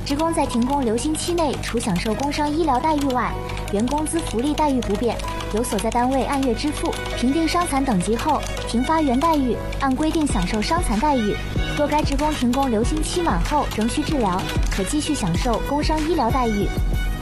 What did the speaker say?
职工在停工留薪期内，除享受工伤医疗待遇外，原工资福利待遇不变，有所在单位按月支付。评定伤残等级后，停发原待遇，按规定享受伤残待遇。若该职工停工留薪期满后仍需治疗，可继续享受工伤医疗待遇。